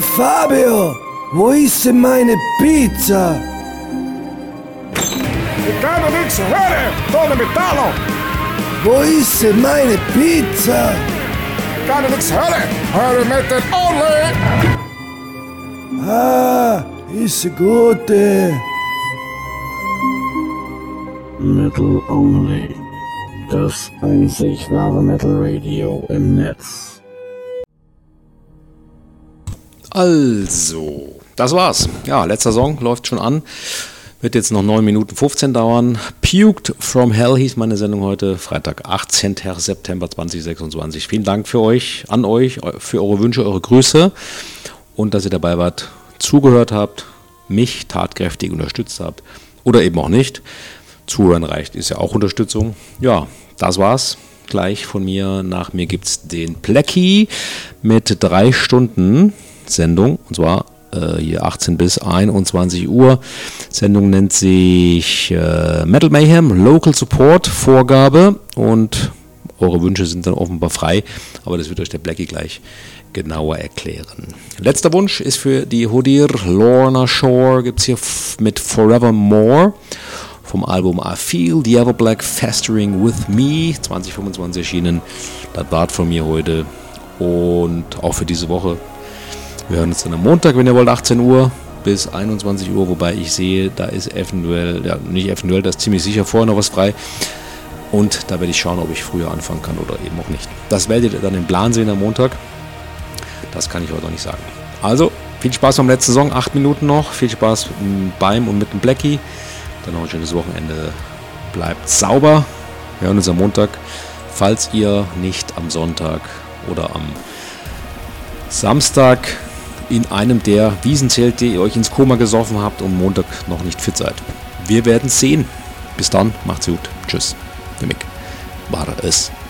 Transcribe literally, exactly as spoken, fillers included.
Fabio, wo ist denn meine Pizza? Ich kann doch nichts hören, Tone Metallo. Wo ist denn meine Pizza? Ich kann doch nichts hören, höre mit den Only. Ah, ist eine gute. Metal Only. Das einzig wahre Metal Radio im Netz. Also, das war's. Ja, letzter Song läuft schon an. Wird jetzt noch neun Minuten fünfzehn dauern. Puked from Hell hieß meine Sendung heute, Freitag, achtzehnten September zweitausendsechsundzwanzig. Vielen Dank für euch, an euch, für eure Wünsche, eure Grüße und dass ihr dabei wart, zugehört habt, mich tatkräftig unterstützt habt oder eben auch nicht. Zuhören reicht, ist ja auch Unterstützung. Ja, das war's. Gleich von mir. Nach mir gibt's den Blackie mit drei Stunden Sendung, und zwar äh, hier achtzehn bis einundzwanzig Uhr. Sendung nennt sich äh, Metal Mayhem, Local Support, Vorgabe, und eure Wünsche sind dann offenbar frei, aber das wird euch der Blackie gleich genauer erklären. Letzter Wunsch ist für die Hodir Lorna Shore, gibt es hier f- mit Forevermore vom Album I Feel the Everblack Festering With Me, zwanzig fünfundzwanzig erschienen. Das war's von mir heute und auch für diese Woche. Wir hören uns dann am Montag, wenn ihr wollt, achtzehn Uhr bis einundzwanzig Uhr, wobei ich sehe, da ist eventuell, ja nicht eventuell, da ist ziemlich sicher vorher noch was frei. Und da werde ich schauen, ob ich früher anfangen kann oder eben auch nicht. Das werdet ihr dann im Plan sehen am Montag. Das kann ich heute noch nicht sagen. Also, viel Spaß beim letzten Song, acht Minuten noch. Viel Spaß beim und mit dem Blackie. Dann noch ein schönes Wochenende. Bleibt sauber. Wir hören uns am Montag. Falls ihr nicht am Sonntag oder am Samstag in einem der Wiesenzelte ihr euch ins Koma gesoffen habt und Montag noch nicht fit seid. Wir werden sehen. Bis dann, macht's gut. Tschüss. Der Mick war es.